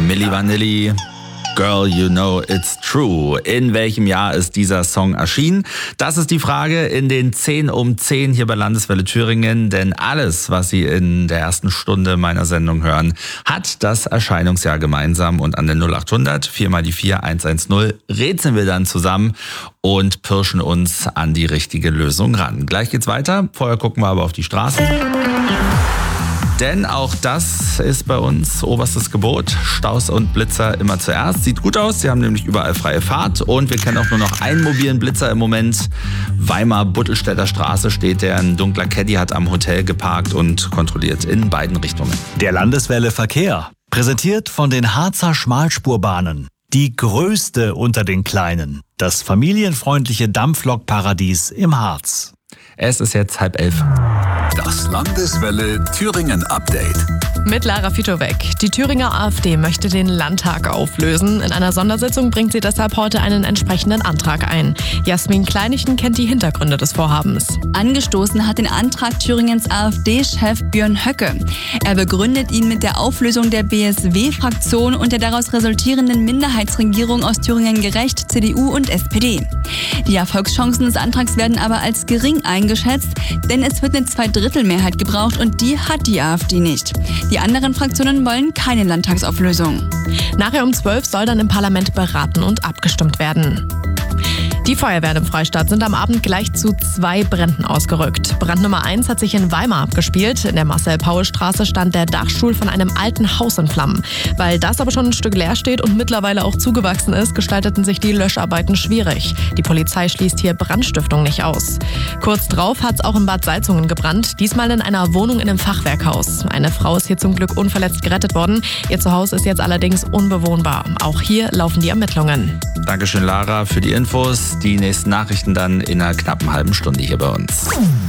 Milli Vanilli, Girl, you know it's true. In welchem Jahr ist dieser Song erschienen? Das ist die Frage in den 10 um 10 hier bei Landeswelle Thüringen. Denn alles, was Sie in der ersten Stunde meiner Sendung hören, hat das Erscheinungsjahr gemeinsam. Und an der 0800 4 mal die 4 110 rätseln wir dann zusammen und pirschen uns an die richtige Lösung ran. Gleich geht's weiter. Vorher gucken wir aber auf die Straßen. Denn auch das ist bei uns oberstes Gebot. Staus und Blitzer immer zuerst. Sieht gut aus, sie haben nämlich überall freie Fahrt. Und wir kennen auch nur noch einen mobilen Blitzer im Moment. Weimar-Buttelstädter Straße steht der. Ein dunkler Caddy hat am Hotel geparkt und kontrolliert in beiden Richtungen. Der Landeswelle Verkehr, präsentiert von den Harzer Schmalspurbahnen. Die größte unter den kleinen. Das familienfreundliche Dampflokparadies im Harz. Es ist jetzt 10:30. Das Landeswelle Thüringen Update. Mit Lara Fitowek. Die Thüringer AfD möchte den Landtag auflösen. In einer Sondersitzung bringt sie deshalb heute einen entsprechenden Antrag ein. Jasmin Kleinichen kennt die Hintergründe des Vorhabens. Angestoßen hat den Antrag Thüringens AfD-Chef Björn Höcke. Er begründet ihn mit der Auflösung der BSW-Fraktion und der daraus resultierenden Minderheitsregierung aus Thüringen Gerecht, CDU und SPD. Die Erfolgschancen des Antrags werden aber als gering eingeschätzt, denn es wird eine Zweidrittelmehrheit gebraucht und die hat die AfD nicht. Die anderen Fraktionen wollen keine Landtagsauflösung. Nachher um 12 soll dann im Parlament beraten und abgestimmt werden. Die Feuerwehren im Freistaat sind am Abend gleich zu 2 Bränden ausgerückt. Brand Nummer 1 hat sich in Weimar abgespielt. In der Marcel-Paul-Straße stand der Dachstuhl von einem alten Haus in Flammen. Weil das aber schon ein Stück leer steht und mittlerweile auch zugewachsen ist, gestalteten sich die Löscharbeiten schwierig. Die Polizei schließt hier Brandstiftung nicht aus. Kurz drauf hat es auch in Bad Salzungen gebrannt, diesmal in einer Wohnung in einem Fachwerkhaus. Eine Frau ist hier zum Glück unverletzt gerettet worden. Ihr Zuhause ist jetzt allerdings unbewohnbar. Auch hier laufen die Ermittlungen. Dankeschön, Lara, für die Infos. Die nächsten Nachrichten dann in einer knappen halben Stunde hier bei uns.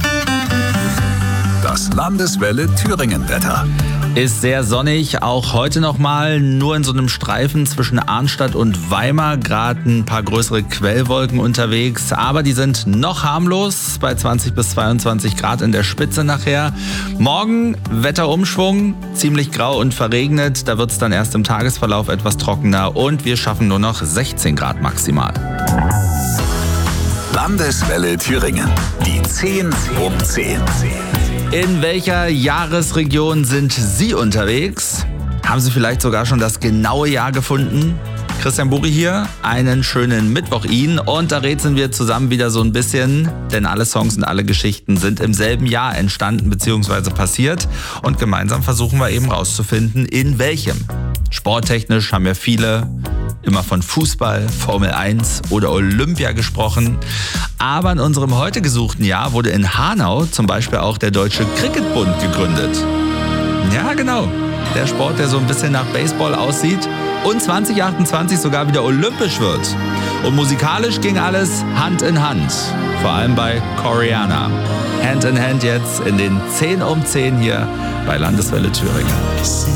Das Landeswelle Thüringen Wetter. Ist sehr sonnig, auch heute nochmal, nur in so einem Streifen zwischen Arnstadt und Weimar, gerade ein paar größere Quellwolken unterwegs, aber die sind noch harmlos, bei 20 bis 22 Grad in der Spitze nachher. Morgen Wetterumschwung, ziemlich grau und verregnet, da wird es dann erst im Tagesverlauf etwas trockener und wir schaffen nur noch 16 Grad maximal. Landeswelle Thüringen, die 10 um 10. In welcher Jahresregion sind Sie unterwegs? Haben Sie vielleicht sogar schon das genaue Jahr gefunden? Christian Buri hier, einen schönen Mittwoch Ihnen und da rätseln wir zusammen wieder so ein bisschen, denn alle Songs und alle Geschichten sind im selben Jahr entstanden bzw. passiert und gemeinsam versuchen wir eben rauszufinden, in welchem. Sporttechnisch haben ja viele immer von Fußball, Formel 1 oder Olympia gesprochen. Aber in unserem heute gesuchten Jahr wurde in Hanau zum Beispiel auch der Deutsche Cricketbund gegründet. Ja, genau. Der Sport, der so ein bisschen nach Baseball aussieht und 2028 sogar wieder olympisch wird. Und musikalisch ging alles Hand in Hand. Vor allem bei Koreana. Hand in Hand jetzt in den 10 um 10 hier bei Landeswelle Thüringen.